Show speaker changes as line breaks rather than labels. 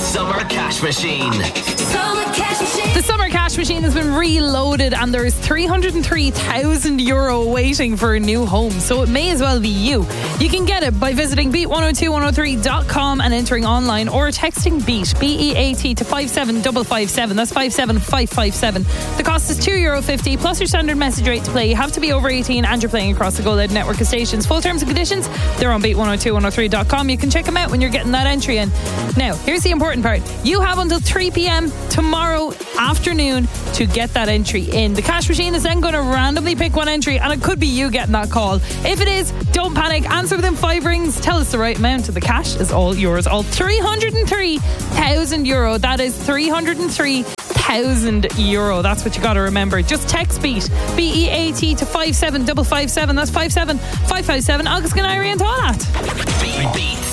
Summer Cash Machine.
The Summer Cash Machine has been reloaded and there is €303,000 waiting for a new home, so it may as well be you. You can get it by visiting beat102103.com and entering online, or texting BEAT, BEAT, to 57557. That's 57557. The cost is €2.50 plus your standard message rate to play. You have to be over 18 and you're playing across the Go Loud network of stations. Full terms and conditions, they're on beat102103.com. You can check them out when you're getting that entry in. Now, here's the important part. You have until 3 p.m. tomorrow afternoon to get that entry in. The cash machine is then going to randomly pick one entry, and it could be you getting that call. If it is, don't panic. Answer within 5 rings. Tell us the right amount, and the cash is all yours. All €303,000. That is €303,000. That's what you got to remember. Just text BEAT, BEAT, to 57557. That's 57557. Agus Canary and Toilet.
Beat